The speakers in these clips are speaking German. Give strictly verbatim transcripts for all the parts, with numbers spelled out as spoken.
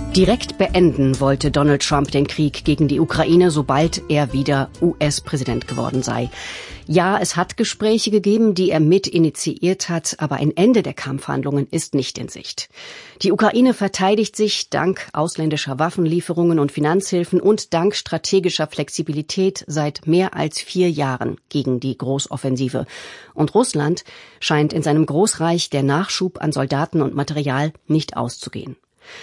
Direkt beenden wollte Donald Trump den Krieg gegen die Ukraine, sobald er wieder U S-Präsident geworden sei. Ja, es hat Gespräche gegeben, die er mit initiiert hat, aber ein Ende der Kampfhandlungen ist nicht in Sicht. Die Ukraine verteidigt sich dank ausländischer Waffenlieferungen und Finanzhilfen und dank strategischer Flexibilität seit mehr als vier Jahren gegen die Großoffensive. Und Russland scheint in seinem Großreich der Nachschub an Soldaten und Material nicht auszugehen.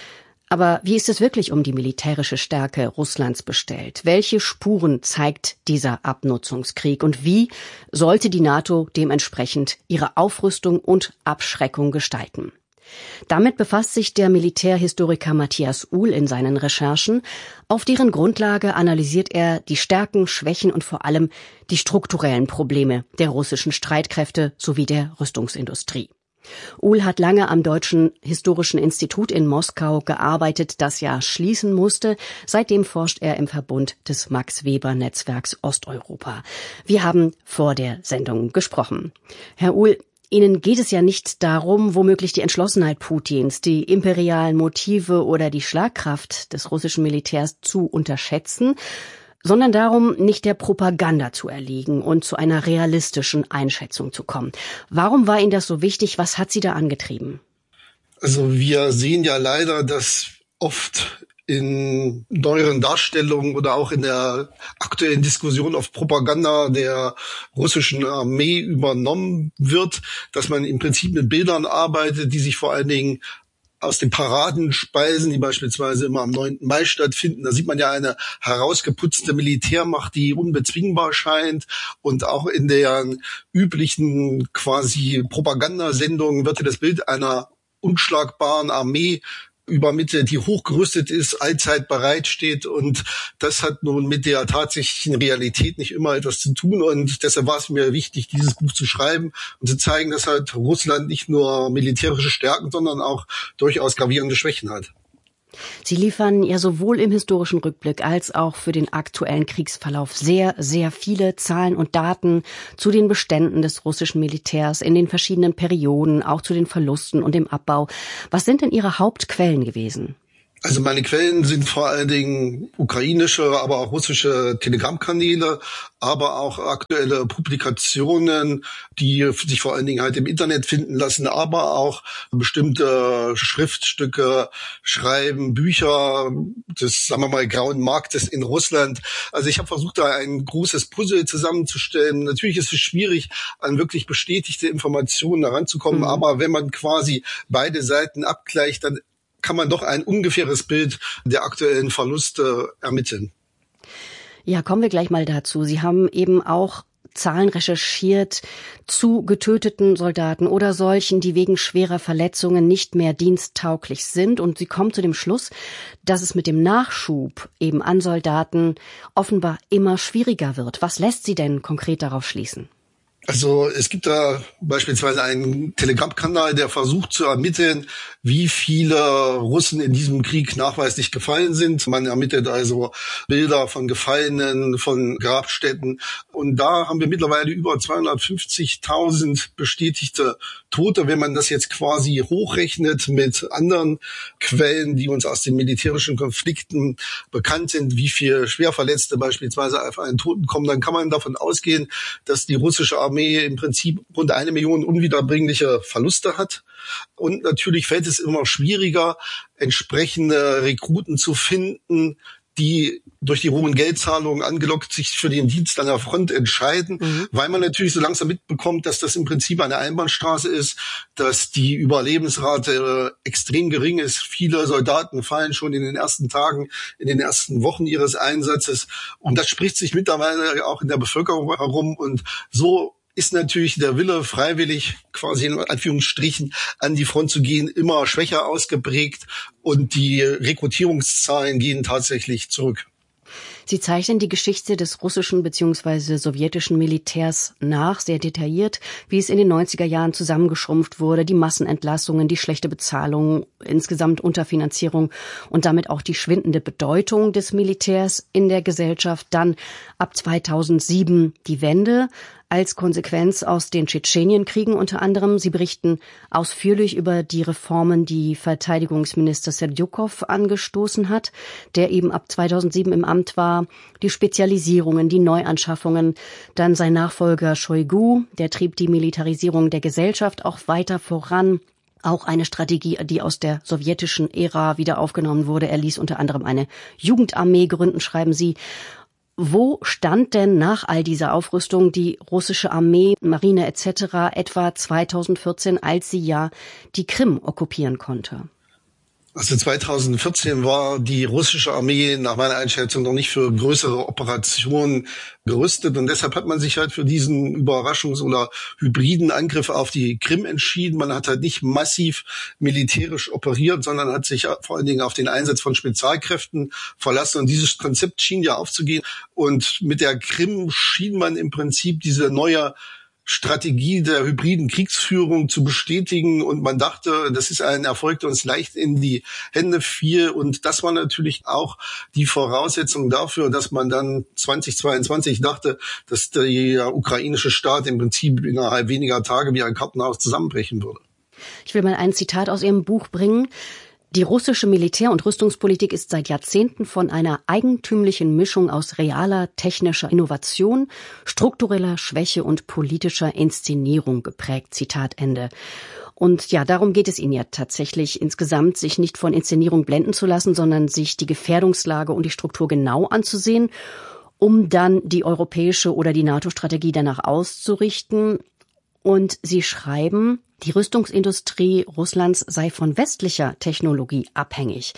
Aber wie ist es wirklich um die militärische Stärke Russlands bestellt? Welche Spuren zeigt dieser Abnutzungskrieg? Und wie sollte die NATO dementsprechend ihre Aufrüstung und Abschreckung gestalten? Damit befasst sich der Militärhistoriker Matthias Uhl in seinen Recherchen. Auf deren Grundlage analysiert er die Stärken, Schwächen und vor allem die strukturellen Probleme der russischen Streitkräfte sowie der Rüstungsindustrie. Uhl hat lange am Deutschen Historischen Institut in Moskau gearbeitet, das ja schließen musste. Seitdem forscht er im Verbund des Max-Weber-Netzwerks Osteuropa. Wir haben vor der Sendung gesprochen. Herr Uhl, Ihnen geht es ja nicht darum, womöglich die Entschlossenheit Putins, die imperialen Motive oder die Schlagkraft des russischen Militärs zu unterschätzen, sondern darum, nicht der Propaganda zu erliegen und zu einer realistischen Einschätzung zu kommen. Warum war Ihnen das so wichtig? Was hat Sie da angetrieben? Also wir sehen ja leider, dass oft in neueren Darstellungen oder auch in der aktuellen Diskussion auf Propaganda der russischen Armee übernommen wird, dass man im Prinzip mit Bildern arbeitet, die sich vor allen Dingen aus den Paraden speisen, die beispielsweise immer am neunten Mai stattfinden. Da sieht man ja eine herausgeputzte Militärmacht, die unbezwingbar scheint. Und auch in der üblichen quasi Propagandasendung wird ja das Bild einer unschlagbaren Armee übermittelt, die hochgerüstet ist, allzeit bereit steht, und das hat nun mit der tatsächlichen Realität nicht immer etwas zu tun, und deshalb war es mir wichtig, dieses Buch zu schreiben und zu zeigen, dass halt Russland nicht nur militärische Stärken, sondern auch durchaus gravierende Schwächen hat. Sie liefern ja sowohl im historischen Rückblick als auch für den aktuellen Kriegsverlauf sehr, sehr viele Zahlen und Daten zu den Beständen des russischen Militärs in den verschiedenen Perioden, auch zu den Verlusten und dem Abbau. Was sind denn Ihre Hauptquellen gewesen? Also meine Quellen sind vor allen Dingen ukrainische, aber auch russische Telegram-Kanäle, aber auch aktuelle Publikationen, die sich vor allen Dingen halt im Internet finden lassen, aber auch bestimmte Schriftstücke, Schreiben, Bücher des, sagen wir mal, grauen Marktes in Russland. Also ich habe versucht, da ein großes Puzzle zusammenzustellen. Natürlich ist es schwierig, an wirklich bestätigte Informationen heranzukommen, mhm. aber wenn man quasi beide Seiten abgleicht, dann kann man doch ein ungefähres Bild der aktuellen Verluste ermitteln. Ja, kommen wir gleich mal dazu. Sie haben eben auch Zahlen recherchiert zu getöteten Soldaten oder solchen, die wegen schwerer Verletzungen nicht mehr diensttauglich sind. Und Sie kommen zu dem Schluss, dass es mit dem Nachschub eben an Soldaten offenbar immer schwieriger wird. Was lässt Sie denn konkret darauf schließen? Also es gibt da beispielsweise einen Telegram-Kanal, der versucht zu ermitteln, wie viele Russen in diesem Krieg nachweislich gefallen sind. Man ermittelt also Bilder von Gefallenen, von Grabstätten. Und da haben wir mittlerweile über zweihundertfünfzigtausend bestätigte Tote. Wenn man das jetzt quasi hochrechnet mit anderen Quellen, die uns aus den militärischen Konflikten bekannt sind, wie viele Schwerverletzte beispielsweise auf einen Toten kommen, dann kann man davon ausgehen, dass die russische Armee im Prinzip rund eine Million unwiederbringliche Verluste hat. Und natürlich fällt es immer schwieriger, entsprechende Rekruten zu finden, die durch die hohen Geldzahlungen angelockt sich für den Dienst an der Front entscheiden, mhm. weil man natürlich so langsam mitbekommt, dass das im Prinzip eine Einbahnstraße ist, dass die Überlebensrate extrem gering ist. Viele Soldaten fallen schon in den ersten Tagen, in den ersten Wochen ihres Einsatzes. Und das spricht sich mittlerweile auch in der Bevölkerung herum. Und so ist natürlich der Wille, freiwillig quasi in Anführungsstrichen an die Front zu gehen, immer schwächer ausgeprägt, und die Rekrutierungszahlen gehen tatsächlich zurück. Sie zeichnen die Geschichte des russischen bzw. sowjetischen Militärs nach, sehr detailliert, wie es in den neunziger Jahren zusammengeschrumpft wurde, die Massenentlassungen, die schlechte Bezahlung, insgesamt Unterfinanzierung und damit auch die schwindende Bedeutung des Militärs in der Gesellschaft. Dann ab zweitausendsieben die Wende. als Konsequenz aus den Tschetschenienkriegen unter anderem. Sie berichten ausführlich über die Reformen, die Verteidigungsminister Serdjukow angestoßen hat, der eben ab zweitausendsieben im Amt war, die Spezialisierungen, die Neuanschaffungen. Dann sein Nachfolger Shoigu, der trieb die Militarisierung der Gesellschaft auch weiter voran. Auch eine Strategie, die aus der sowjetischen Ära wieder aufgenommen wurde. Er ließ unter anderem eine Jugendarmee gründen, schreiben Sie. Wo stand denn nach all dieser Aufrüstung die russische Armee, Marine et cetera etwa zweitausendvierzehn, als sie ja die Krim okkupieren konnte? Also zweitausendvierzehn war die russische Armee nach meiner Einschätzung noch nicht für größere Operationen gerüstet und deshalb hat man sich halt für diesen Überraschungs- oder hybriden Angriff auf die Krim entschieden. Man hat halt nicht massiv militärisch operiert, sondern hat sich vor allen Dingen auf den Einsatz von Spezialkräften verlassen und dieses Konzept schien ja aufzugehen und mit der Krim schien man im Prinzip diese neue Strategie der hybriden Kriegsführung zu bestätigen und man dachte, das ist ein Erfolg, der uns leicht in die Hände fiel und das war natürlich auch die Voraussetzung dafür, dass man dann zweitausendzweiundzwanzig dachte, dass der ukrainische Staat im Prinzip innerhalb weniger Tage wie ein Kartenhaus zusammenbrechen würde. Ich will mal ein Zitat aus Ihrem Buch bringen. Die russische Militär- und Rüstungspolitik ist seit Jahrzehnten von einer eigentümlichen Mischung aus realer technischer Innovation, struktureller Schwäche und politischer Inszenierung geprägt. Zitat Ende. Und ja, darum geht es Ihnen ja tatsächlich insgesamt, sich nicht von Inszenierung blenden zu lassen, sondern sich die Gefährdungslage und die Struktur genau anzusehen, um dann die europäische oder die NATO-Strategie danach auszurichten. Und Sie schreiben, die Rüstungsindustrie Russlands sei von westlicher Technologie abhängig.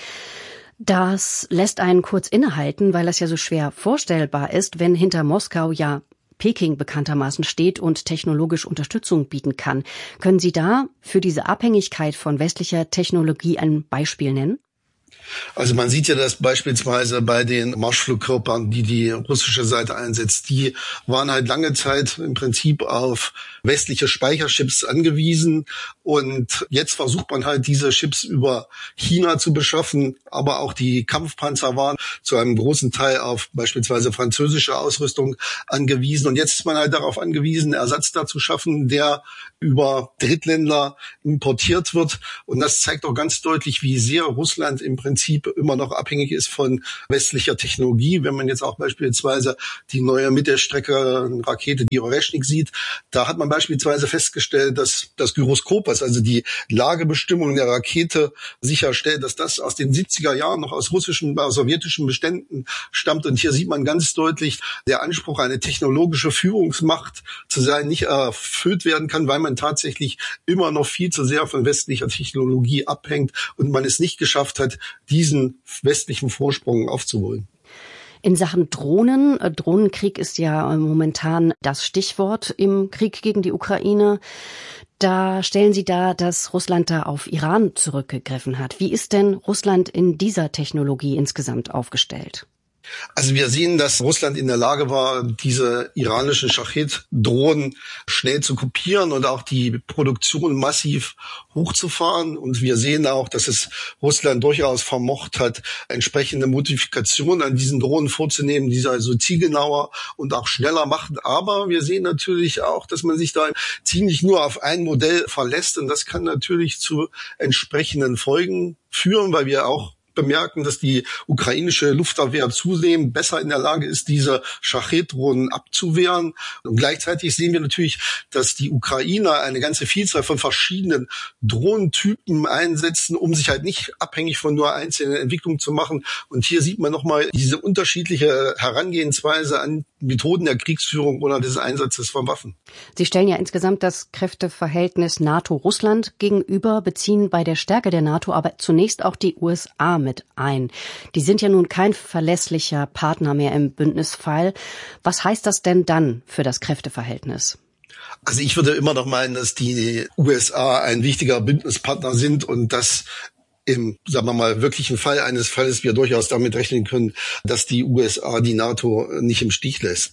Das lässt einen kurz innehalten, weil das ja so schwer vorstellbar ist, wenn hinter Moskau ja Peking bekanntermaßen steht und technologisch Unterstützung bieten kann. Können Sie da für diese Abhängigkeit von westlicher Technologie ein Beispiel nennen? Also man sieht ja das beispielsweise bei den Marschflugkörpern, die die russische Seite einsetzt. Die waren halt lange Zeit im Prinzip auf westliche Speicherchips angewiesen und jetzt versucht man halt diese Chips über China zu beschaffen, aber auch die Kampfpanzer waren zu einem großen Teil auf beispielsweise französische Ausrüstung angewiesen und jetzt ist man halt darauf angewiesen, Ersatz da zu schaffen, der über Drittländer importiert wird und das zeigt auch ganz deutlich, wie sehr Russland im Prinzip immer noch abhängig ist von westlicher Technologie. Wenn man jetzt auch beispielsweise die neue Mittelstrecke-Rakete, die Oreshnik sieht, da hat man beispielsweise festgestellt, dass das Gyroskop, was also die Lagebestimmung der Rakete sicherstellt, dass das aus den siebziger Jahren noch aus russischen, aus sowjetischen Beständen stammt. Und hier sieht man ganz deutlich, der Anspruch, eine technologische Führungsmacht zu sein, nicht erfüllt werden kann, weil man tatsächlich immer noch viel zu sehr von westlicher Technologie abhängt und man es nicht geschafft hat, diesen westlichen Vorsprung aufzuholen. In Sachen Drohnen, Drohnenkrieg ist ja momentan das Stichwort im Krieg gegen die Ukraine. Da stellen Sie dar, dass Russland da auf Iran zurückgegriffen hat. Wie ist denn Russland in dieser Technologie insgesamt aufgestellt? Also wir sehen, dass Russland in der Lage war, diese iranischen Schachet-Drohnen schnell zu kopieren und auch die Produktion massiv hochzufahren. Und wir sehen auch, dass es Russland durchaus vermocht hat, entsprechende Modifikationen an diesen Drohnen vorzunehmen, die sie also zielgenauer und auch schneller machen. Aber wir sehen natürlich auch, dass man sich da ziemlich nur auf ein Modell verlässt. Und das kann natürlich zu entsprechenden Folgen führen, weil wir auch bemerken, dass die ukrainische Luftabwehr zunehmend besser in der Lage ist, diese Schachet-Drohnen abzuwehren. Und gleichzeitig sehen wir natürlich, dass die Ukrainer eine ganze Vielzahl von verschiedenen Drohnentypen einsetzen, um sich halt nicht abhängig von nur einzelnen Entwicklungen zu machen. Und hier sieht man nochmal diese unterschiedliche Herangehensweise an Methoden der Kriegsführung oder des Einsatzes von Waffen. Sie stellen ja insgesamt das Kräfteverhältnis NATO-Russland gegenüber, beziehen bei der Stärke der NATO aber zunächst auch die U S A mit ein. Die sind ja nun kein verlässlicher Partner mehr im Bündnisfall. Was heißt das denn dann für das Kräfteverhältnis? Also ich würde immer noch meinen, dass die U S A ein wichtiger Bündnispartner sind und dass im, sagen wir mal, wirklichen Fall eines Falles wir durchaus damit rechnen können, dass die U S A die NATO nicht im Stich lässt.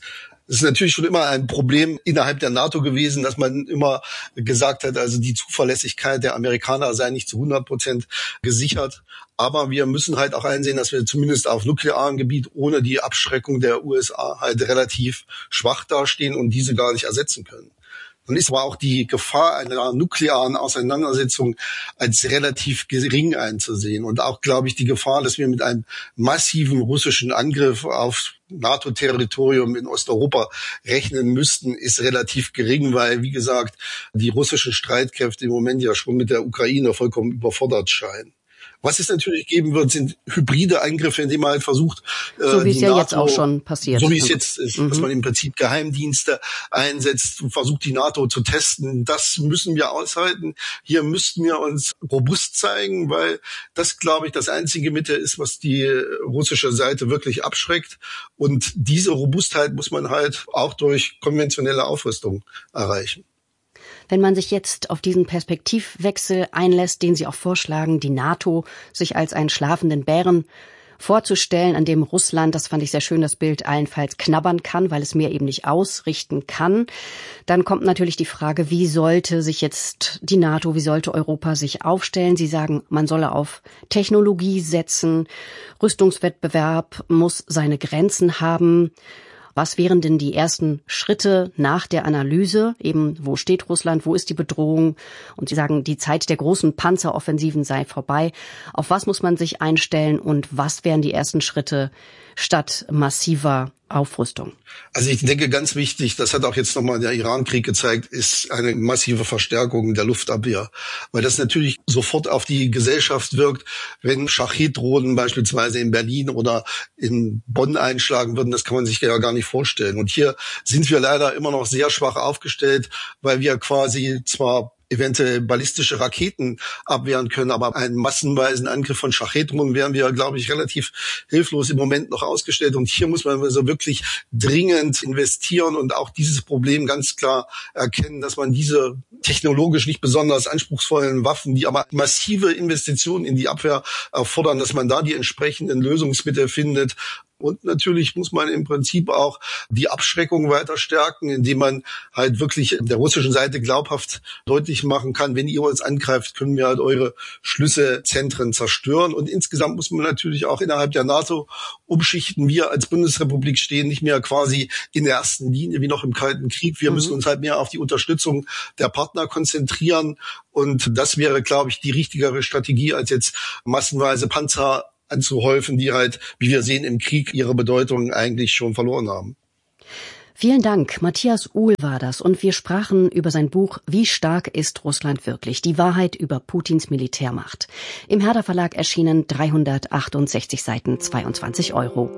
Es ist natürlich schon immer ein Problem innerhalb der NATO gewesen, dass man immer gesagt hat, also die Zuverlässigkeit der Amerikaner sei nicht zu hundert Prozent gesichert. Aber wir müssen halt auch einsehen, dass wir zumindest auf nuklearem Gebiet ohne die Abschreckung der U S A halt relativ schwach dastehen und diese gar nicht ersetzen können. Nun ist aber auch die Gefahr einer nuklearen Auseinandersetzung als relativ gering einzusehen. Und auch, glaube ich, die Gefahr, dass wir mit einem massiven russischen Angriff auf NATO-Territorium in Osteuropa rechnen müssten, ist relativ gering, weil, wie gesagt, die russischen Streitkräfte im Moment ja schon mit der Ukraine vollkommen überfordert scheinen. Was es natürlich geben wird, sind hybride Angriffe, indem man halt versucht, so wie es ja NATO, jetzt auch schon passiert. So wie es jetzt ist, mhm. dass man im Prinzip Geheimdienste einsetzt und versucht, die NATO zu testen. Das müssen wir aushalten. Hier müssten wir uns robust zeigen, weil das, glaube ich, das einzige Mittel ist, was die russische Seite wirklich abschreckt. Und diese Robustheit muss man halt auch durch konventionelle Aufrüstung erreichen. Wenn man sich jetzt auf diesen Perspektivwechsel einlässt, den Sie auch vorschlagen, die NATO sich als einen schlafenden Bären vorzustellen, an dem Russland, das fand ich sehr schön, das Bild, allenfalls knabbern kann, weil es mehr eben nicht ausrichten kann, dann kommt natürlich die Frage, wie sollte sich jetzt die NATO, wie sollte Europa sich aufstellen? Sie sagen, man solle auf Technologie setzen, Rüstungswettbewerb muss seine Grenzen haben. Was wären denn die ersten Schritte nach der Analyse? Eben, wo steht Russland? Wo ist die Bedrohung? Und Sie sagen, die Zeit der großen Panzeroffensiven sei vorbei. Auf was muss man sich einstellen und was wären die ersten Schritte statt massiver Aufrüstung? Also ich denke, ganz wichtig, das hat auch jetzt nochmal der Iran-Krieg gezeigt, ist eine massive Verstärkung der Luftabwehr. Weil das natürlich sofort auf die Gesellschaft wirkt, wenn Schachid-Drohnen beispielsweise in Berlin oder in Bonn einschlagen würden. Das kann man sich ja gar nicht vorstellen. Und hier sind wir leider immer noch sehr schwach aufgestellt, weil wir quasi zwar eventuell ballistische Raketen abwehren können, aber einen massenweisen Angriff von Schachedrohnen wären wir, glaube ich, relativ hilflos im Moment noch ausgestellt. Und hier muss man also wirklich dringend investieren und auch dieses Problem ganz klar erkennen, dass man diese technologisch nicht besonders anspruchsvollen Waffen, die aber massive Investitionen in die Abwehr erfordern, dass man da die entsprechenden Lösungsmittel findet. Und natürlich muss man im Prinzip auch die Abschreckung weiter stärken, indem man halt wirklich der russischen Seite glaubhaft deutlich machen kann, wenn ihr uns angreift, können wir halt eure Schlüsselzentren zerstören. Und insgesamt muss man natürlich auch innerhalb der NATO umschichten. Wir als Bundesrepublik stehen nicht mehr quasi in der ersten Linie wie noch im Kalten Krieg. Wir mhm. müssen uns halt mehr auf die Unterstützung der Partner konzentrieren. Und das wäre, glaube ich, die richtigere Strategie, als jetzt massenweise Panzer anzuhäufen, die halt, wie wir sehen, im Krieg ihre Bedeutung eigentlich schon verloren haben. Vielen Dank. Matthias Uhl war das. Und wir sprachen über sein Buch Wie stark ist Russland wirklich? Die Wahrheit über Putins Militärmacht. Im Herder Verlag erschienen, dreihundertachtundsechzig Seiten, zweiundzwanzig Euro.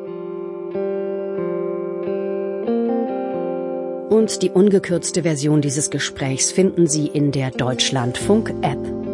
Und die ungekürzte Version dieses Gesprächs finden Sie in der Deutschlandfunk-App.